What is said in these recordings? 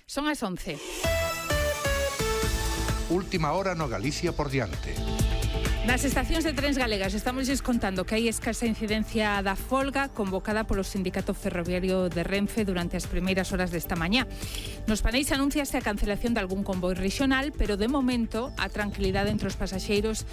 Son as 11. Última hora no Galicia por diante. Nas estacións de trens galegas estamos contando que hai escasa incidencia da folga convocada polo Sindicato Ferroviario de Renfe durante as primeiras horas desta mañá. Nos paneis anunciase a cancelación de algún convoi regional, pero de momento a tranquilidade entre os pasaxeiros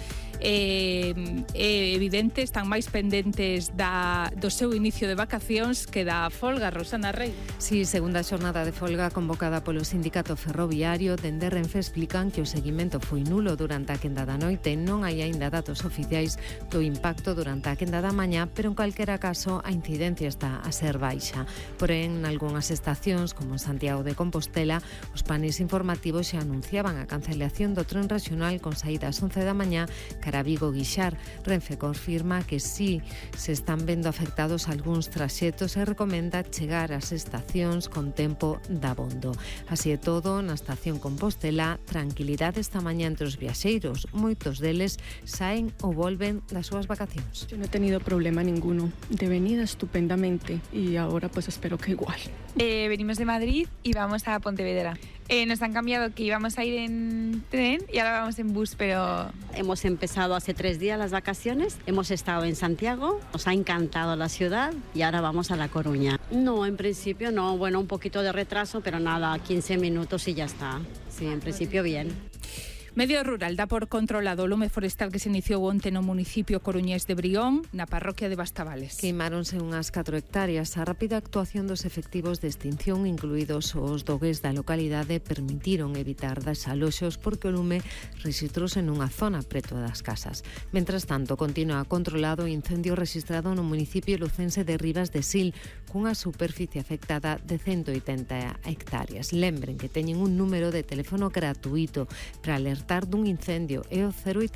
é evidente, están máis pendentes do seu inicio de vacacións que da folga. Rosana Rey. Si, segunda xornada de folga convocada polo Sindicato Ferroviario, dende Renfe explican que o seguimento foi nulo durante a quenda da noite, non hai aínda datos oficiais do impacto durante a quenda da mañá, pero en calquera caso a incidencia está a ser baixa. Porén, nalgunhas estacións, como en Santiago de Compostela, os paneis informativos xa anunciaban a cancelación do tren regional con saída ás 11 da mañá cara a Vigo-Guixar. Renfe confirma que sí se están vendo afectados algúns traxetos e recomenda chegar ás estacións con tempo dabondo. Así é todo, na estación Compostela, tranquilidade esta mañá entre os viaxeiros. Moitos deles saen ou volven das súas vacacións. Yo no he tenido problema ninguno. De venida estupendamente y ahora pues espero que igual. Venimos de Madrid y vamos a Pontevedra. Nos han cambiado que íbamos a ir en tren y ahora vamos en bus, pero... Hemos empezado hace 3 días las vacaciones, hemos estado en Santiago, nos ha encantado la ciudad y ahora vamos a La Coruña. No, en principio no, bueno, un poquito de retraso, pero nada, 15 minutos y ya está. Sí, en principio bien. Medio Rural dá por controlado o lume forestal que se iniciou onte no municipio coruñés de Brión, na parroquia de Bastavales. Queimáronse unhas 4 hectáreas. A rápida actuación dos efectivos de extinción, incluídos os dogues da localidade, permitiron evitar desaloxos porque o lume registrouse nunha zona preto das casas. Mentras tanto, continúa controlado o incendio registrado no municipio lucense de Rivas de Sil, cunha superficie afectada de 180 hectáreas. Lembren que teñen un número de teléfono gratuito para alertar dun incendio, é o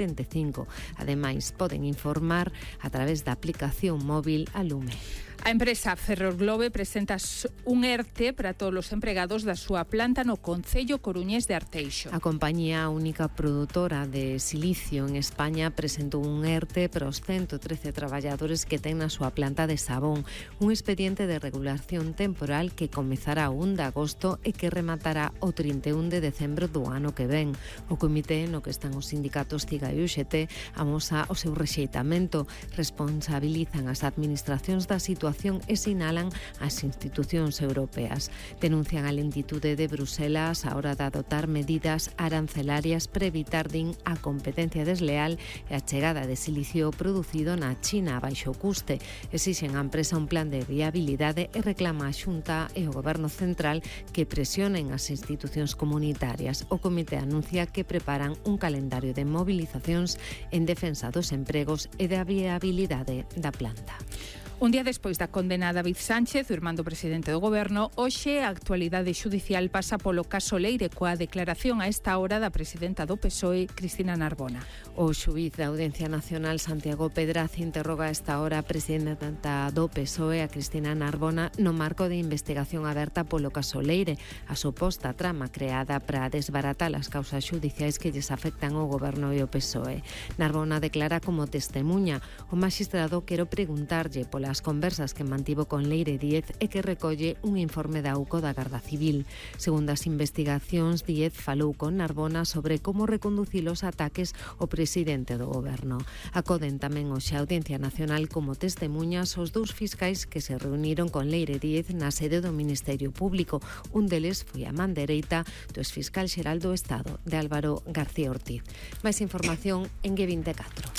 085. Ademais, poden informar a través da aplicación móvil a Lume. A empresa Ferroglobe presenta un ERTE para todos os empregados da súa planta no concello coruñés de Arteixo. A compañía única produtora de silicio en España presentou un ERTE para os 113 traballadores que ten na súa planta de Sabón, un expediente de regulación temporal que comezará o 1 de agosto e que rematará o 31 de decembro do ano que ven. O comité no que están os sindicatos CIGA e UGT amosa o seu rexeitamento, responsabilizan as administracións da situación e sinalan as institucións europeas. Denuncian a lentitude de Bruselas a hora de adoptar medidas arancelarias para evitar, din, a competencia desleal e a chegada de silicio producido na China a baixo custe. Exixen á empresa un plan de viabilidade e reclama a Xunta e o Goberno Central que presionen as institucións comunitarias. O comité anuncia que preparan un calendario de movilizacións en defensa dos empregos e da viabilidade da planta. Un día despois da condena a David Sánchez, o irmán do presidente do Goberno, hoxe a actualidade xudicial pasa polo caso Leire coa declaración a esta hora da presidenta do PSOE, Cristina Narbona. O xuíz da Audiencia Nacional, Santiago Pedraz, interroga a esta hora a presidenta do PSOE, a Cristina Narbona, no marco de investigación aberta polo caso Leire, a suposta trama creada para desbaratar as causas xudiciais que lles afectan ao Goberno e ao PSOE. Narbona declara como testemunha. O magistrado quero preguntarlle pola as conversas que mantivo con Leire Díez e que recolle un informe da UCO da Garda Civil. Segundo as investigacións, Díez falou con Narbona sobre como reconducir os ataques ao presidente do Goberno. Acoden tamén hoxe a Audiencia Nacional como testemuñas os dous fiscais que se reuniron con Leire Díez na sede do Ministerio Público. Un deles foi a man dereita do exfiscal xeral do Estado, de Álvaro García Ortiz. Mais información en G24.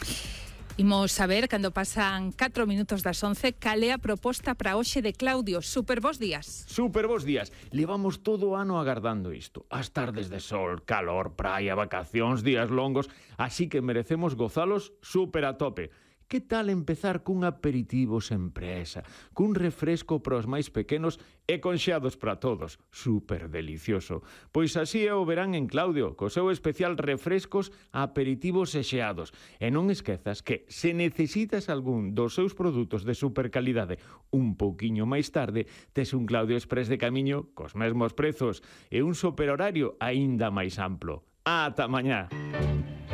Imos saber, cando pasan 4 minutos das 11, cal é a proposta para hoxe de Claudio. Super bos días. Super bos días. Levamos todo o ano agardando isto. As tardes de sol, calor, praia, vacacións, días longos, así que merecemos gozalos super a tope. Que tal empezar cun aperitivo sen presa, cun refresco para os máis pequenos e con xeados para todos? Super delicioso. Pois así é o verán en Claudio, co seu especial refrescos, aperitivos e xeados. E non esquezas que, se necesitas algún dos seus produtos de super calidade un pouquiño máis tarde, tes un Claudio Express de camiño cos mesmos prezos e un super horario aínda máis amplo. Ata mañá!